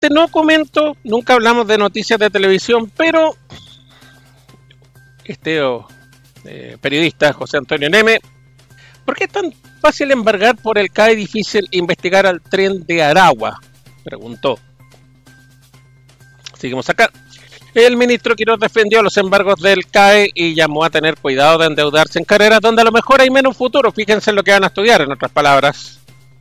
Normalmente no comento, nunca hablamos de noticias de televisión, pero periodista José Antonio Neme, ¿por qué es tan fácil embargar por el CAE y difícil investigar al tren de Aragua? Preguntó. Seguimos acá. El ministro Quiroz defendió los embargos del CAE y llamó a tener cuidado de endeudarse en carreras donde a lo mejor hay menos futuro. Fíjense en lo que van a estudiar, en otras palabras.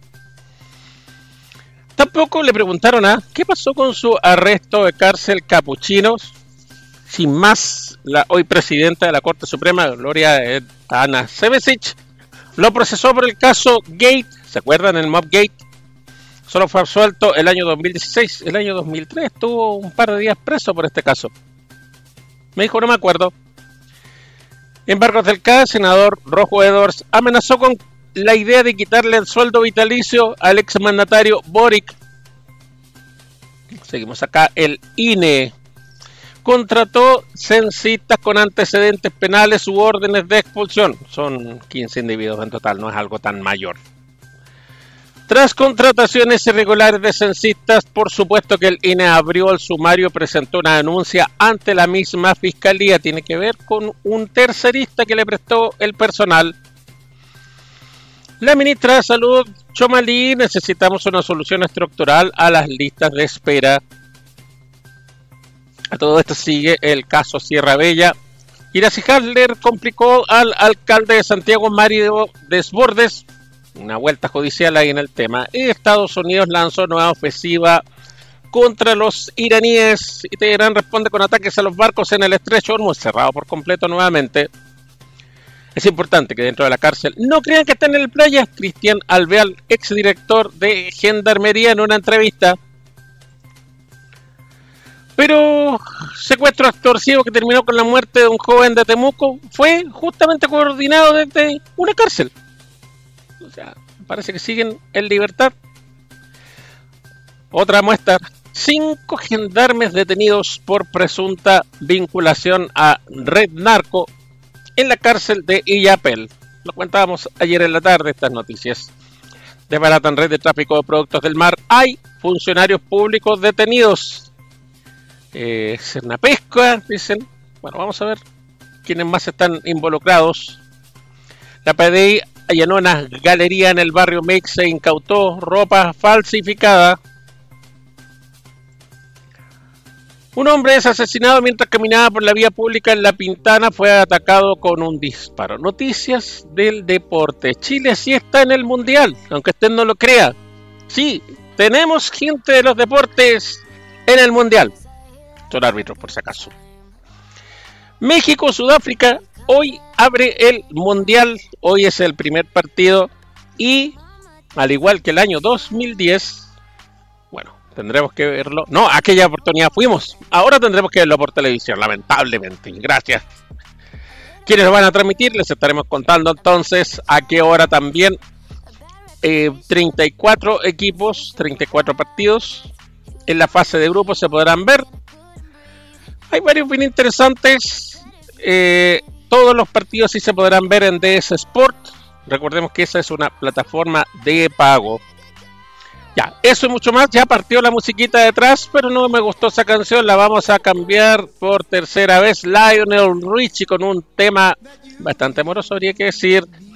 Tampoco le preguntaron qué pasó con su arresto de cárcel Capuchinos. Sin más, la hoy presidenta de la Corte Suprema, Gloria Ana Cebesic, lo procesó por el caso Gate. ¿Se acuerdan? El Mob Gate. Solo fue absuelto el año 2016. El año 2003 estuvo un par de días preso por este caso. Me dijo, no me acuerdo. Embargos del CAE, senador Rojo Edwards amenazó con la idea de quitarle el sueldo vitalicio al exmandatario Boric. Seguimos acá. El INE contrató censistas con antecedentes penales u órdenes de expulsión. Son 15 individuos en total, no es algo tan mayor. Tras contrataciones irregulares de censistas, por supuesto que el INE abrió el sumario, presentó una denuncia ante la misma fiscalía. Tiene que ver con un tercerista que le prestó el personal. La ministra de Salud, Chomalí, necesitamos una solución estructural a las listas de espera. A todo esto sigue el caso Sierra Bella. Iracy Hadler complicó al alcalde de Santiago, Mario Desbordes. Una vuelta judicial ahí en el tema. Y Estados Unidos lanzó nueva ofensiva contra los iraníes. Y Teherán responde con ataques a los barcos en el estrecho Hormuz, cerrado por completo nuevamente. Es importante que dentro de la cárcel no crean que están en el playa. Cristian Alvear, exdirector de Gendarmería, en una entrevista. Pero secuestro extorsivo que terminó con la muerte de un joven de Temuco fue justamente coordinado desde una cárcel. O sea, parece que siguen en libertad. Otra muestra. 5 gendarmes detenidos por presunta vinculación a red narco en la cárcel de Illapel. Lo contábamos ayer en la tarde, estas noticias. Desbaratan red de tráfico de productos del mar. Hay funcionarios públicos detenidos. Cernapesca, dicen. Bueno, vamos a ver quiénes más están involucrados. La PDI allanó una galería en el barrio Mex e incautó ropa falsificada. Un hombre es asesinado mientras caminaba por la vía pública en La Pintana. Fue atacado con un disparo. Noticias del deporte. Chile sí está en el Mundial, aunque usted no lo crea. Sí, tenemos gente de los deportes en el Mundial. Son árbitros, por si acaso. México, Sudáfrica. Hoy abre el Mundial. Hoy es el primer partido. Y, al igual que el año 2010, bueno, tendremos que verlo. No, aquella oportunidad fuimos. Ahora tendremos que verlo por televisión, lamentablemente. Gracias. ¿Quiénes lo van a transmitir? Les estaremos contando entonces a qué hora también. 34 equipos, 34 partidos. En la fase de grupos se podrán ver. Hay varios bien interesantes. Todos los partidos sí se podrán ver en DS Sport. Recordemos que esa es una plataforma de pago. Ya, eso y mucho más. Ya partió la musiquita detrás, pero no me gustó esa canción. La vamos a cambiar por tercera vez. Lionel Richie con un tema bastante amoroso, habría que decir.